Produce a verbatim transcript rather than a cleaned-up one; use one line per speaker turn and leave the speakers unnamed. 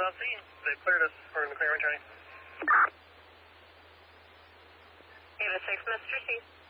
on scene. They cleared us for the clear returning.
Ava six, Mister C.